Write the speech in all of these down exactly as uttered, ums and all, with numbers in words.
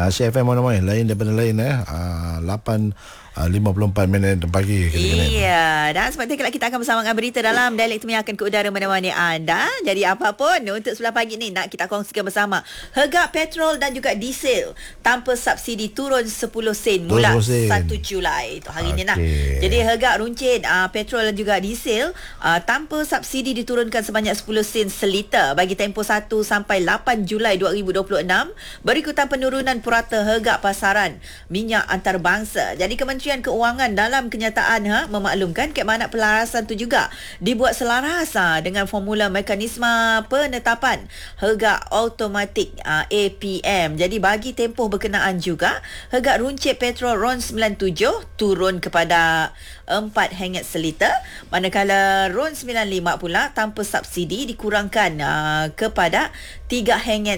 Asyik F M mana-mana lain daripada lain eh. Uh, lapan lima puluh empat minit pagi. Iya, dan sebab itu kita akan bersama dengan berita dalam dialek Temiah akan ke udara mana-mana anda. Jadi apapun untuk sebelah pagi ni nak kita kongsikan bersama. Harga petrol dan juga diesel tanpa subsidi turun sepuluh sen mula satu Julai. Itu hari okay. ni lah. Jadi harga runcit uh, petrol dan juga diesel uh, tanpa subsidi diturunkan sebanyak sepuluh sen seliter bagi tempoh satu sampai lapan Julai dua ribu dua puluh enam berikutan penurunan purata harga pasaran minyak antarabangsa. Jadi Kementerian Kementerian Keuangan dalam kenyataan ha, memaklumkan ke mana pelarasan itu juga dibuat selaras ha, dengan formula mekanisme penetapan harga automatik ha, A P M. Jadi bagi tempoh berkenaan juga harga runcit petrol RON sembilan puluh tujuh turun kepada empat ringgit seliter, manakala RON sembilan puluh lima pula tanpa subsidi dikurangkan uh, kepada tiga ringgit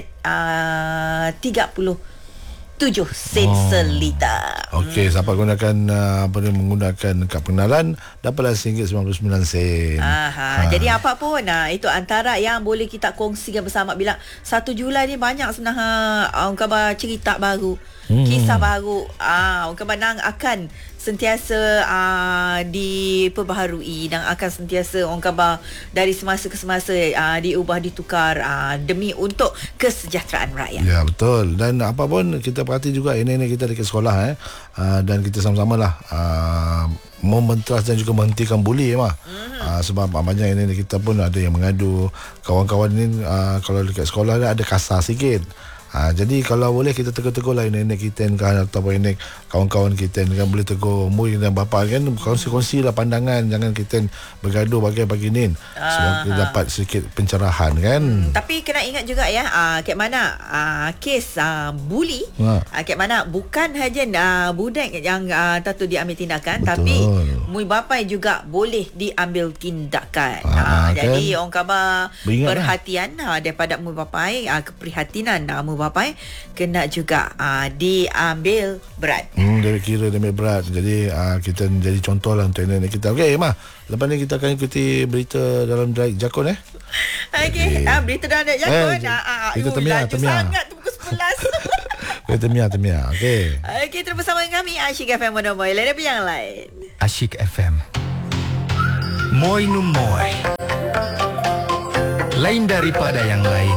tiga puluh tujuh sen oh. seliter. Okey, hmm. siapa gunakan uh, apa ni menggunakan kad pengenalan dapatlah one ringgit sembilan puluh sembilan sen. Aha, ha. Jadi apa pun nah, itu antara yang boleh kita kongsikan bersama bila satu Julai ni banyak sebenarnya orang khabar cerita baru, hmm. kisah baru, ah orang khabar nang akan sentiasa uh, diperbaharui dan akan sentiasa orang khabar dari semasa ke semasa uh, diubah ditukar uh, demi untuk kesejahteraan rakyat. Ya, betul. Dan apa pun kita perhati juga ini ini kita dekat sekolah eh uh, dan kita sama-sama lah uh, mementeras dan juga menghentikan buli mah. Mm-hmm. Uh, sebab banyak ini kita pun ada yang mengadu kawan-kawan ini uh, kalau dekat sekolah ada kasar sikit. Ha, jadi kalau boleh kita tegur-tegur lah nenek kita kan ataupun nenek kawan-kawan kita kan boleh tegur umur dan bapa kan kongsi-kongsi lah pandangan, jangan kita bergaduh bagi-bagi ni sebab kita dapat sedikit pencerahan kan. Hmm, tapi kena ingat juga ya uh, kat mana uh, kes uh, buli ha. uh, kat mana bukan saja uh, budak yang uh, tentu diambil tindakan. Betul. Tapi mui bapai juga boleh diambil tindakan. Ha, uh, kan? Jadi orang khabar perhatian lah. uh, daripada mui bapai uh, keprihatinan uh, mui bapai kena juga uh, diambil berat. Hmm, dia kira dia ambil berat. Jadi uh, kita jadi contoh lah untuk nenek kita. Okey, Mah. Lepas ni kita akan ikuti berita dalam Jakun eh. Okey, okay. ah, berita dalam Jakun. Eh, ah, berita Temiah, Temiah. Sangat tu pukul sebelas. Berita Temiah, Temiah. Okey. Okey, terus bersama dengan kami Asyik F M Monomoy. Lain apa yang lain? Asyik F M. Moy no moy. Lain daripada yang lain.